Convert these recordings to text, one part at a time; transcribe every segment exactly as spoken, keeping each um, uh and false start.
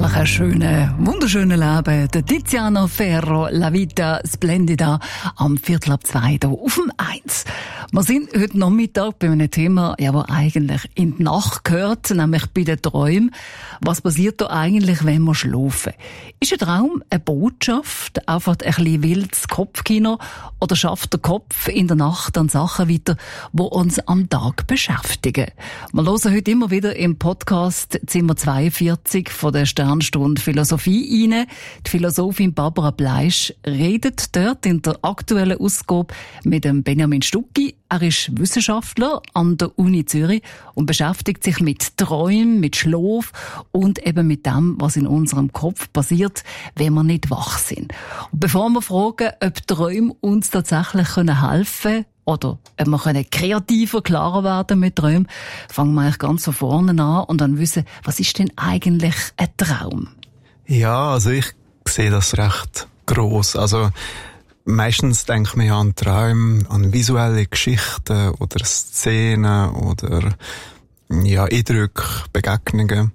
natürlich ein schönes, wunderschönes Leben. Der Tiziano Ferro, La Vita Splendida, am Viertel ab zwei hier auf dem eins. Wir sind heute Nachmittag bei einem Thema, ja, das eigentlich in die Nacht gehört, nämlich bei den Träumen. Was passiert da eigentlich, wenn wir schlafen? Ist ein Traum eine Botschaft, einfach ein bisschen wildes Kopfkino, oder schafft der Kopf in der Nacht an Sachen weiter, die uns am Tag beschäftigen? Wir hören heute immer wieder im Podcast Zimmer zweiundvierzig von der Sternstunde Philosophie rein. Die Philosophin Barbara Bleisch redet dort in der aktuellen Ausgabe mit dem Benjamin Stucki. Er ist Wissenschaftler an der Uni Zürich und beschäftigt sich mit Träumen, mit Schlaf und eben mit dem, was in unserem Kopf passiert, wenn wir nicht wach sind. Und bevor wir fragen, ob Träume uns tatsächlich helfen können, oder ob wir können kreativer, klarer werden mit Träumen, fangen wir eigentlich ganz von vorne an und dann wissen, was ist denn eigentlich ein Traum? Ja, also ich sehe das recht gross. Also meistens denkt man ja an Träume, an visuelle Geschichten oder Szenen oder ja, Eindrücke, Begegnungen.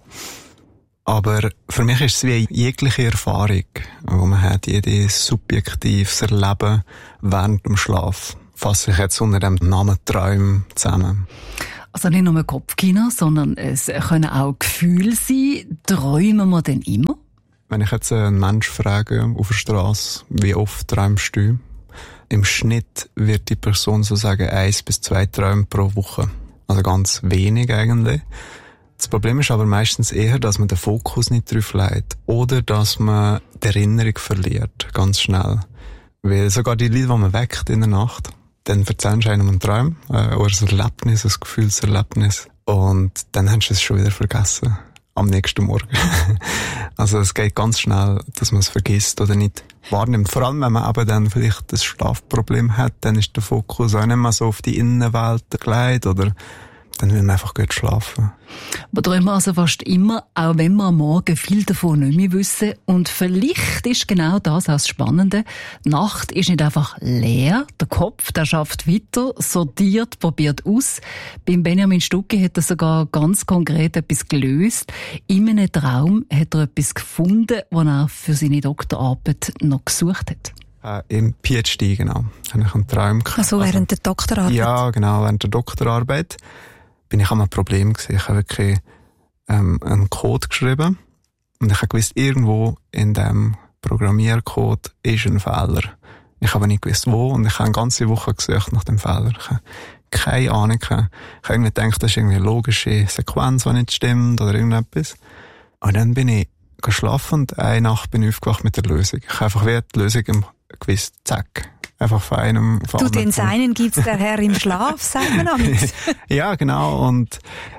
Aber für mich ist es wie jegliche Erfahrung, die man hat, jedes subjektives Erleben während dem Schlaf. Fasse ich jetzt unter dem Namen Träume zusammen. Also nicht nur Kopfkino, sondern es können auch Gefühle sein. Träumen wir denn immer? Wenn ich jetzt einen Menschen frage auf der Straße, wie oft träumst du? Im Schnitt wird die Person so sagen, eins bis zwei Träume pro Woche. Also ganz wenig eigentlich. Das Problem ist aber meistens eher, dass man den Fokus nicht drauf legt. Oder dass man die Erinnerung verliert, ganz schnell. Weil sogar die Leute, die man weckt in der Nacht, dann erzählst du einem einen Traum, äh, oder ein Erlebnis, ein Gefühlserlebnis. Und dann hast du es schon wieder vergessen. Am nächsten Morgen. Also es geht ganz schnell, dass man es vergisst oder nicht wahrnimmt. Vor allem, wenn man eben dann vielleicht das Schlafproblem hat, dann ist der Fokus auch nicht mehr so auf die Innenwelt gelegt oder dann will man einfach gut schlafen. Wir träumen also fast immer, auch wenn wir am Morgen viel davon nicht mehr wissen. Und vielleicht ist genau das auch das Spannende. Die Nacht ist nicht einfach leer. Der Kopf, der schafft weiter, sortiert, probiert aus. Beim Benjamin Stucki hat er sogar ganz konkret etwas gelöst. In einem Traum hat er etwas gefunden, was er für seine Doktorarbeit noch gesucht hat. Äh, Im PhD, genau. Habe ich einen Traum gehabt. Also während der Doktorarbeit? Ja, genau, während der Doktorarbeit bin ich an einem Problem gewesen. Ich habe wirklich ähm, einen Code geschrieben und ich habe gewusst, irgendwo in dem Programmiercode ist ein Fehler. Ich habe nicht gewusst, wo, und ich habe eine ganze Woche gesucht nach dem Fehler. Ich habe keine Ahnung. Ich habe irgendwie gedacht, das ist irgendwie eine logische Sequenz, die nicht stimmt oder irgendetwas. Und dann bin ich geschlafen und eine Nacht bin ich aufgewacht mit der Lösung. Ich habe einfach wie die Lösung gewusst, zack. Einfach von einem, von du, den Seinen gibt's der Herr im Schlaf, sagt man amigs. Ja, genau. Und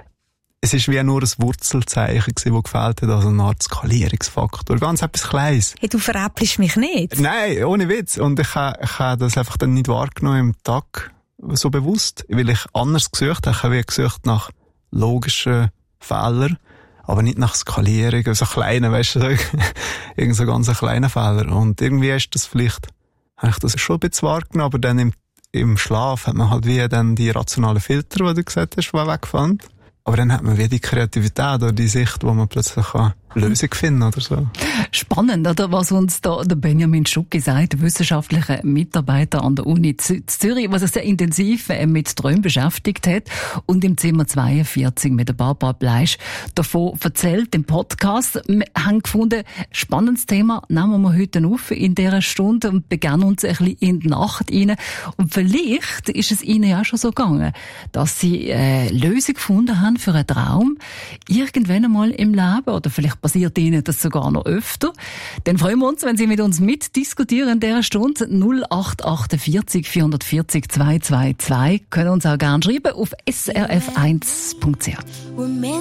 es ist wie nur ein Wurzelzeichen gewesen, das gefehlt hat, also eine Art Skalierungsfaktor. Ganz etwas Kleines. Hey, du veräppelst mich nicht. Nein, ohne Witz. Und ich habe, ich habe das einfach dann nicht wahrgenommen im Tag so bewusst, weil ich anders gesucht habe. Ich habe wie gesucht nach logischen Fehlern, aber nicht nach Skalierung, so kleinen, weißt du, irgend so ganz kleinen Fehler. Und irgendwie ist das vielleicht, habe ich das schon ein bisschen wahrgenommen, aber dann im, im Schlaf hat man halt wie dann die rationalen Filter, die du gesagt hast, die weggefallen. Aber dann hat man wie die Kreativität oder die Sicht, wo man plötzlich eine Lösung finden oder so. Spannend, oder? Was uns da der Benjamin Stucki sagt, wissenschaftlicher Mitarbeiter an der Uni Zürich, was sich sehr intensiv mit Träumen beschäftigt hat und im Zimmer zweiundvierzig mit der Barbara Bleisch davon erzählt im Podcast. Wir haben gefunden, spannendes Thema nehmen wir heute auf in dieser Stunde und beginnen uns ein bisschen in die Nacht rein. Und vielleicht ist es Ihnen ja schon so gegangen, dass Sie eine Lösung gefunden haben für einen Traum, irgendwann einmal im Leben, oder vielleicht passiert Ihnen das sogar noch öfter. Dann freuen wir uns, wenn Sie mit uns mitdiskutieren in dieser Stunde. null acht achtundvierzig vierundvierzig zweihundertzweiundzwanzig können uns auch gerne schreiben auf s r f eins punkt c h.